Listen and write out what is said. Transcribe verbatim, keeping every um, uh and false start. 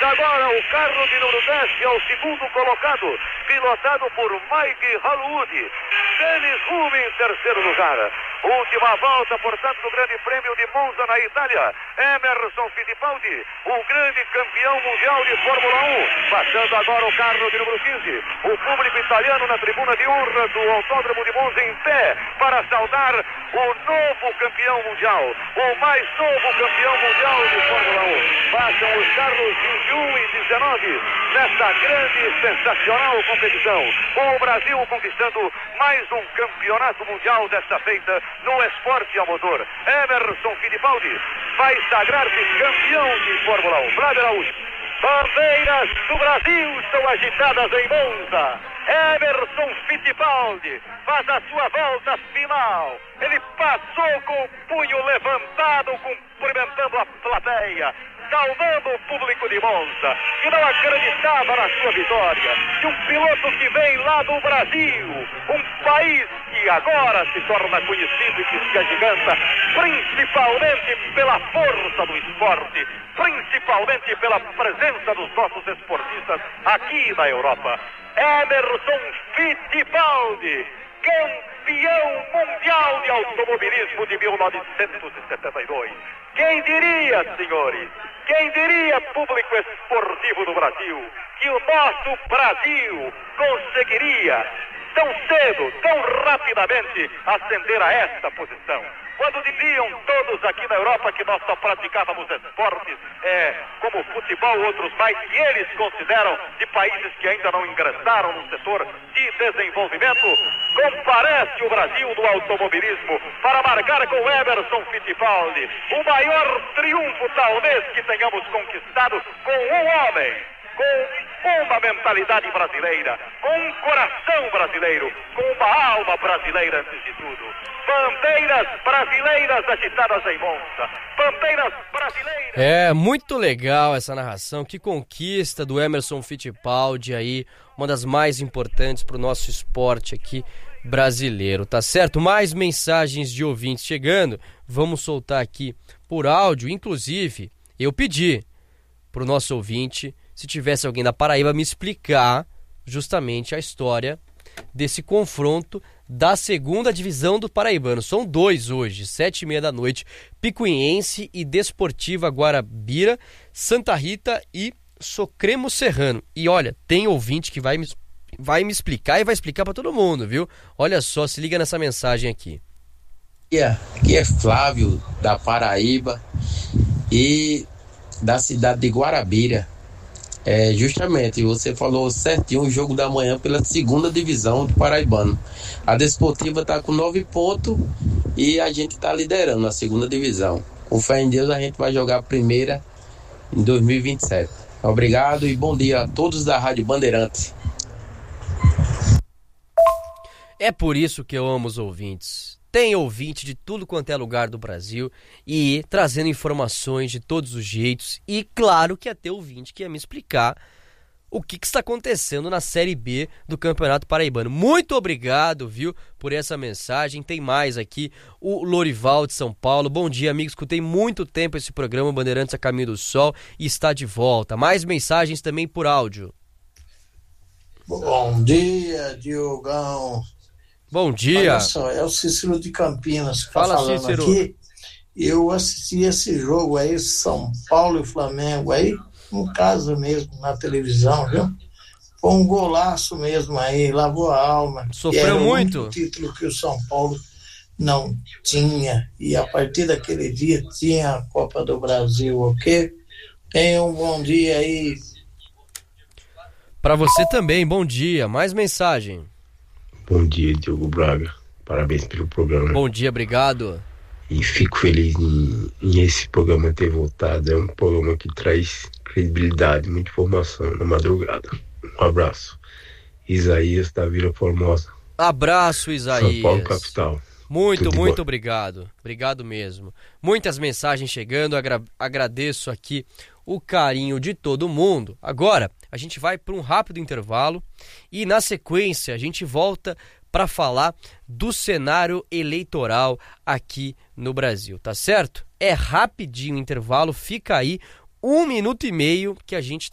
Começa agora o carro de número dez, que é o segundo colocado, pilotado por Mike Hollywood. Dennis Hulme em terceiro lugar. Última volta, portanto, do Grande Prêmio de Monza, na Itália. Emerson Fittipaldi, o grande campeão mundial de Fórmula um. Passando agora o carro de número quinze. O público italiano na tribuna de honra do Autódromo de Monza em pé para saudar o novo campeão mundial, o mais novo campeão mundial de Fórmula um. Passam os carros vinte e um e dezenove nesta grande, sensacional competição. Com o Brasil conquistando mais um campeonato mundial desta feita no esporte a motor. Emerson Fittipaldi vai sagrar-se campeão de Fórmula um. Flávio Araújo. Bandeiras do Brasil estão agitadas em Monza. Emerson Fittipaldi faz a sua volta final. Ele passou com o punho levantado, cumprimentando a plateia, saudando o público de Monza, que não acreditava na sua vitória. E um piloto que vem lá do Brasil, um país que agora se torna conhecido e que se agiganta, principalmente pela força do esporte, principalmente pela presença dos nossos esportistas aqui na Europa. Emerson Fittipaldi, campeão mundial de automobilismo de mil novecentos e setenta e dois. Quem diria, senhores, quem diria, público esportivo do Brasil, que o nosso Brasil conseguiria tão cedo, tão rapidamente ascender a esta posição? Quando diziam todos aqui na Europa que nós só praticávamos esportes é, como futebol, outros mais, que eles consideram de países que ainda não ingressaram no setor de desenvolvimento, comparece o Brasil do automobilismo para marcar com Emerson Fittipaldi o maior triunfo talvez que tenhamos conquistado com um homem, com uma mentalidade brasileira, com um coração brasileiro, com uma alma brasileira antes de tudo. Bandeiras brasileiras agitadas em Monza. Bandeiras brasileiras. É, muito legal essa narração. Que conquista do Emerson Fittipaldi aí, uma das mais importantes para o nosso esporte aqui brasileiro, tá certo? Mais mensagens de ouvintes chegando. Vamos soltar aqui por áudio. Inclusive, eu pedi pro nosso ouvinte, se tivesse alguém da Paraíba, me explicar justamente a história desse confronto da segunda divisão do Paraibano. São dois hoje, sete e meia da noite, Picuinhense e Desportiva Guarabira, Santa Rita e Socremo Serrano. E olha, tem ouvinte que vai me, vai me explicar e vai explicar para todo mundo, viu? Olha só, se liga nessa mensagem aqui. Aqui é Flávio, da Paraíba e da cidade de Guarabira. É, justamente, você falou certinho, o jogo da manhã pela segunda divisão do Paraibano. A Desportiva está com nove pontos e a gente está liderando a segunda divisão. Com fé em Deus, a gente vai jogar a primeira em dois mil e vinte e sete. Obrigado e bom dia a todos da Rádio Bandeirantes. É por isso que eu amo os ouvintes. Tem ouvinte de tudo quanto é lugar do Brasil e trazendo informações de todos os jeitos. E claro que ia ter ouvinte que ia me explicar o que, que está acontecendo na Série B do Campeonato Paraibano. Muito obrigado, viu, por essa mensagem. Tem mais aqui, o Lorival de São Paulo. Bom dia, amigos. Escutei muito tempo esse programa Bandeirantes a Caminho do Sol e está de volta. Mais mensagens também por áudio. Bom dia, Diogão. Bom dia. Olha só, é o Cícero de Campinas que Fala, tá falando Cícero. aqui. Eu assisti esse jogo aí, São Paulo e Flamengo, aí, em casa mesmo, na televisão, viu? Foi um golaço mesmo aí, lavou a alma. Sofreu era muito? O único título que o São Paulo não tinha. E a partir daquele dia tinha a Copa do Brasil, ok? Tenha um bom dia aí. Para você também, bom dia. Mais mensagem. Bom dia, Diogo Braga. Parabéns pelo programa. Bom dia, obrigado. E fico feliz em, em esse programa ter voltado. É um programa que traz credibilidade, muita informação na madrugada. Um abraço. Isaías da Vila Formosa. Abraço, Isaías. São Paulo, capital. Muito, Tudo muito bom. obrigado. Obrigado mesmo. Muitas mensagens chegando, agra- agradeço aqui o carinho de todo mundo. Agora, a gente vai para um rápido intervalo e na sequência a gente volta para falar do cenário eleitoral aqui no Brasil, tá certo? É rapidinho o intervalo, fica aí um minuto e meio que a gente